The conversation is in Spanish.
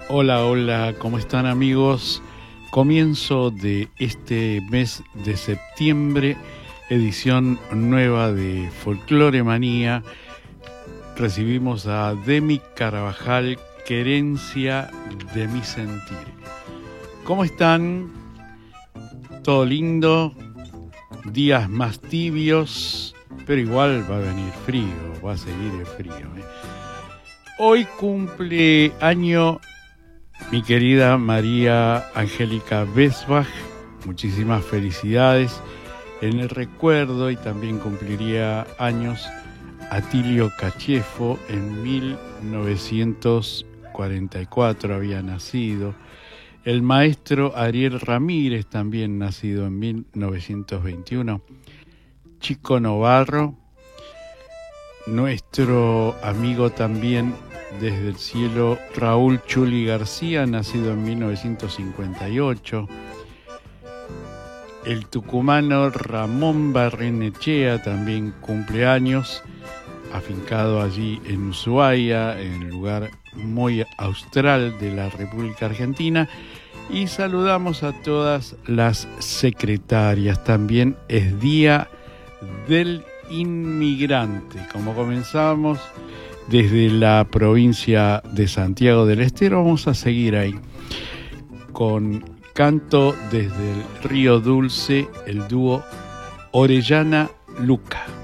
Hola, hola, ¿cómo están amigos? Comienzo de este mes de septiembre, edición nueva de Folclore Manía. Recibimos a Demi Carabajal, Querencia de mi sentir. ¿Cómo están? ¿Todo lindo? Días más tibios, pero igual va a venir frío, va a seguir el frío. Hoy cumple año mi querida María Angélica Besbach, muchísimas felicidades en el recuerdo, y también cumpliría años Atilio Cachefo, en 1944 había nacido. El maestro Ariel Ramírez, también nacido en 1921. Chico Novarro, nuestro amigo también desde el cielo Raúl Chuli García, nacido en 1958. El tucumano Ramón Barrenechea también cumpleaños, afincado allí en Ushuaia, en un lugar muy austral de la República Argentina. Y saludamos a todas las secretarias. También es Día del Inmigrante. Como comenzamos desde la provincia de Santiago del Estero, vamos a seguir ahí con canto desde el Río Dulce, el dúo Orellana Luca.